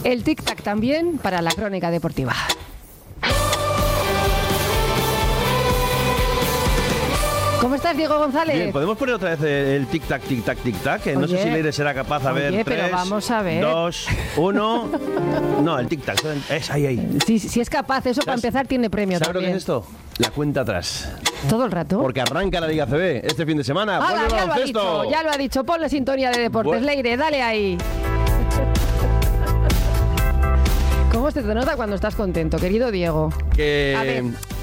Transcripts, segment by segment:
El tic-tac también para la crónica deportiva. ¿Cómo estás, Diego González? Bien, ¿podemos poner otra vez el tic-tac, tic-tac, tic-tac? No sé si Leire será capaz a ver. 3, pero vamos a ver. 2, 1... No, el tic-tac, es ahí. Si es capaz, eso para empezar tiene premio también. ¿Sabes lo que es esto? La cuenta atrás. ¿Todo el rato? Porque arranca la Liga CB este fin de semana. ¡Hala, ya lo ha dicho! Ponle sintonía de deportes. Leire, dale ahí. ¿Cómo se te nota cuando estás contento, querido Diego? Que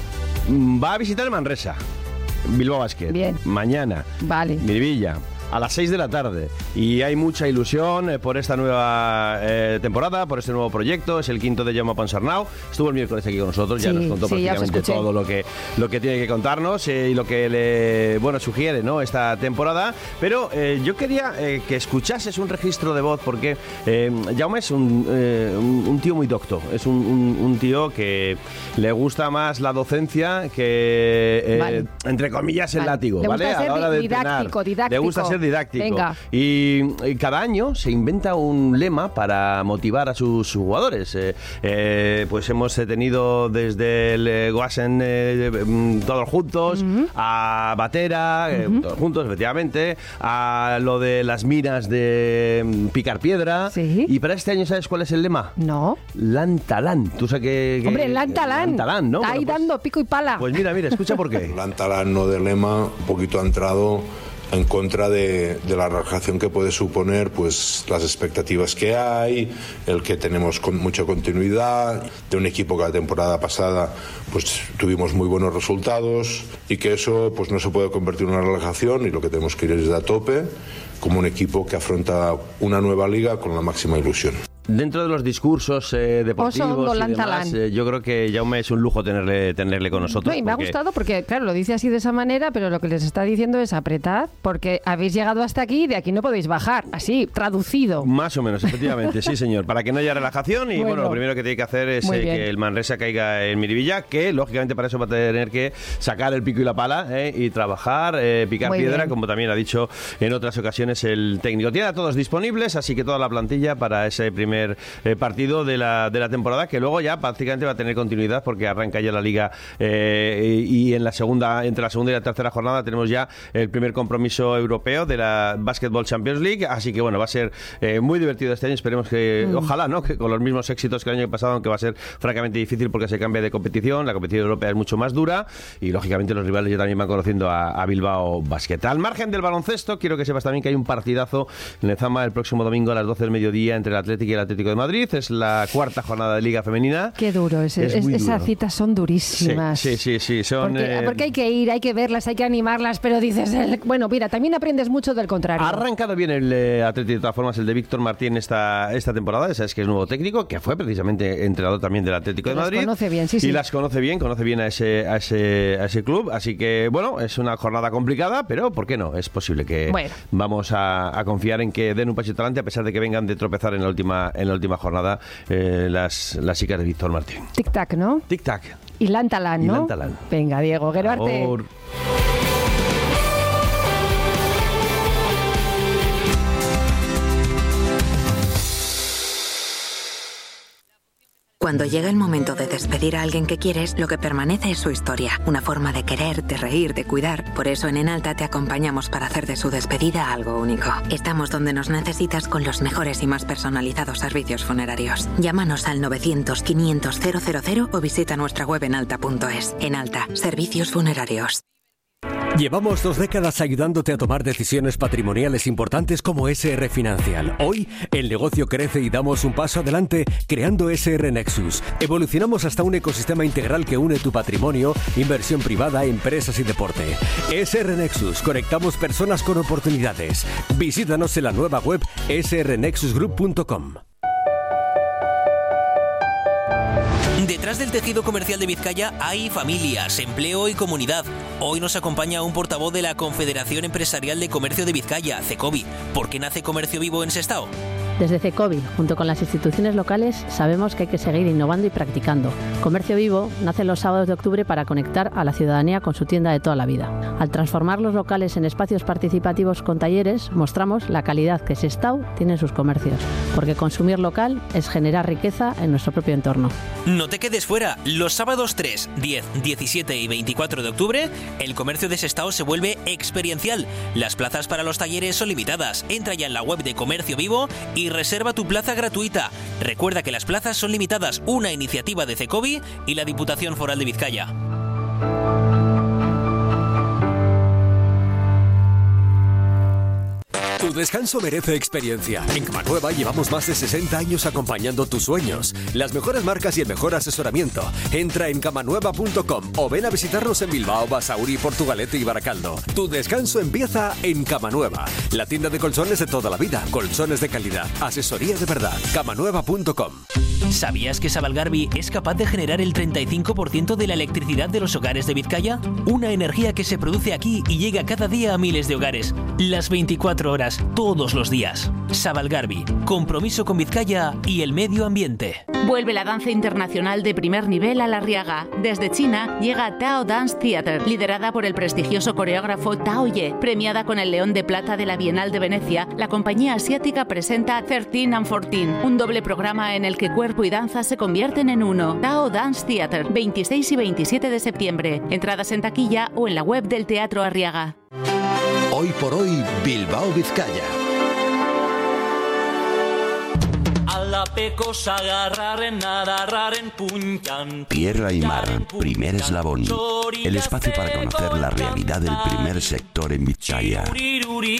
va a visitar el Manresa. Bilbao Basket. Bien. Mañana. Vale. Miribilla. A las 6 de la tarde. Y hay mucha ilusión por esta nueva temporada, por este nuevo proyecto. Es el quinto de Jaume Ponsarnau. Estuvo el miércoles aquí con nosotros, ya nos contó prácticamente todo lo que tiene que contarnos y lo que le sugiere, ¿no?, esta temporada. Pero yo quería que escuchases un registro de voz, porque Jaume es un tío muy docto. Es un tío que le gusta más la docencia que, entre comillas, el látigo. Le gusta ¿vale? ser a la hora de didáctico. Le gusta ser didáctico. Venga. Y cada año se inventa un lema para motivar a sus jugadores. Pues hemos tenido desde el Goasen todos juntos, a Batera, todos juntos, efectivamente, a lo de las minas de picar piedra. ¿Sí? Y para este año, ¿sabes cuál es el lema? No. Lantalán. ¿Tú sabes qué? Hombre, Lantalán. Lantalán, ¿no? Está ahí dando pico y pala. Pues mira, escucha por qué. Lantalán, no de lema, un poquito ha entrado en contra de la relajación que puede suponer pues las expectativas que hay, el que tenemos mucha continuidad de un equipo que la temporada pasada pues tuvimos muy buenos resultados y que eso pues no se puede convertir en una relajación y lo que tenemos que ir es de a tope como un equipo que afronta una nueva liga con la máxima ilusión. Dentro de los discursos deportivos y demás, yo creo que Jaume es un lujo tenerle con nosotros. No, y me ha gustado porque, claro, lo dice así de esa manera, pero lo que les está diciendo es apretad, porque habéis llegado hasta aquí y de aquí no podéis bajar. Así, traducido. Más o menos, efectivamente, sí, señor. Para que no haya relajación y, bueno, lo primero que tiene que hacer es que el Manresa caiga en Miribilla, que, lógicamente, para eso va a tener que sacar el pico y la pala y trabajar, picar piedra, como también ha dicho en otras ocasiones el técnico. Tiene a todos disponibles, así que toda la plantilla para ese primer partido de la temporada, que luego ya prácticamente va a tener continuidad porque arranca ya la liga y entre la segunda y la tercera jornada tenemos ya el primer compromiso europeo de la Basketball Champions League, así que bueno, va a ser muy divertido este año. Esperemos que, ojalá, ¿no?, que con los mismos éxitos que el año pasado, aunque va a ser francamente difícil porque se cambia de competición, la competición europea es mucho más dura y lógicamente los rivales ya también van conociendo a Bilbao Basket. Al margen del baloncesto, quiero que sepas también que hay un partidazo en Lezama el próximo domingo a las 12 del mediodía entre el Atlético y el Atlético de Madrid. Es la cuarta jornada de Liga Femenina. Qué duro esas citas son durísimas. Sí. Son, porque hay que ir, hay que verlas, hay que animarlas, pero dices, bueno, mira, también aprendes mucho del contrario. Ha arrancado bien el Atlético, de todas formas, el de Víctor Martín esta temporada. Sabes que es nuevo técnico, que fue precisamente entrenador también del Atlético de Madrid. Las conoce bien, sí. Y las conoce bien a ese club. Así que, bueno, es una jornada complicada, pero ¿por qué no? Es posible que vamos a confiar en que den un pasito adelante, a pesar de que vengan de tropezar en la última jornada las chicas de Víctor Martín. Tic-tac, ¿no? Tic-tac. Y Lantalán, ¿no? Y Lantalán. Venga, Diego, Geruarte. Cuando llega el momento de despedir a alguien que quieres, lo que permanece es su historia, una forma de querer, de reír, de cuidar. Por eso en Enalta te acompañamos para hacer de su despedida algo único. Estamos donde nos necesitas con los mejores y más personalizados servicios funerarios. Llámanos al 900-500-000 o visita nuestra web enalta.es. Enalta, servicios funerarios. Llevamos 2 décadas ayudándote a tomar decisiones patrimoniales importantes como SR Financial. Hoy, el negocio crece y damos un paso adelante creando SR Nexus. Evolucionamos hasta un ecosistema integral que une tu patrimonio, inversión privada, empresas y deporte. SR Nexus, conectamos personas con oportunidades. Visítanos en la nueva web srnexusgroup.com. Detrás del tejido comercial de Vizcaya hay familias, empleo y comunidad. Hoy nos acompaña un portavoz de la Confederación Empresarial de Comercio de Vizcaya, CECOVI. ¿Por qué nace Comercio Vivo en Sestao? Desde CECOBI, junto con las instituciones locales, sabemos que hay que seguir innovando y practicando. Comercio Vivo nace los sábados de octubre para conectar a la ciudadanía con su tienda de toda la vida. Al transformar los locales en espacios participativos con talleres, mostramos la calidad que Sestao tiene en sus comercios, porque consumir local es generar riqueza en nuestro propio entorno. No te quedes fuera. Los sábados 3, 10, 17 y 24 de octubre, el comercio de Sestao se vuelve experiencial. Las plazas para los talleres son limitadas. Entra ya en la web de Comercio Vivo y reserva tu plaza gratuita. Recuerda que las plazas son limitadas, una iniciativa de CECOBI y la Diputación Foral de Vizcaya. Tu descanso merece experiencia. En Camanueva llevamos más de 60 años acompañando tus sueños. Las mejores marcas y el mejor asesoramiento. Entra en camanueva.com o ven a visitarnos en Bilbao, Basauri, Portugalete y Baracaldo. Tu descanso empieza en Camanueva. La tienda de colchones de toda la vida. Colchones de calidad. Asesoría de verdad. camanueva.com. ¿Sabías que Sabalgarbi es capaz de generar el 35% de la electricidad de los hogares de Vizcaya? Una energía que se produce aquí y llega cada día a miles de hogares. Las 24 horas, todos los días. Sabalgarbi, compromiso con Vizcaya y el medio ambiente. Vuelve la danza internacional de primer nivel a La Riaga. Desde China llega Tao Dance Theater, liderada por el prestigioso coreógrafo Tao Ye. Premiada con el León de Plata de la Bienal de Venecia, la compañía asiática presenta 13 and 14, un doble programa en el que cuerpo y danza se convierten en uno. Tao Dance Theater, 26 y 27 de septiembre. Entradas en taquilla o en la web del Teatro Arriaga. Hoy por hoy, Bilbao, Vizcaya. Tierra y mar, primer eslabón. El espacio para conocer la realidad del primer sector en Vizcaya.